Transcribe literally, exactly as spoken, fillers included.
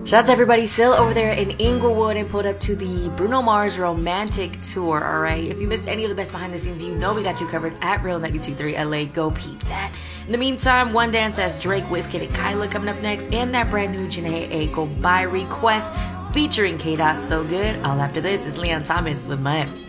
Shout out to everybody still over there in Inglewood and pulled up to the Bruno Mars Romantic Tour, alright? If you missed any of the best behind the scenes, you know we got you covered at Real ninety-two point three L A. Go peep that. In the meantime, One Dance as Drake, Wizkid, and Kyla coming up next, and that brand new Jhené Aiko by request featuring K-Dot. So good. All after this is Leon Thomas with Miami.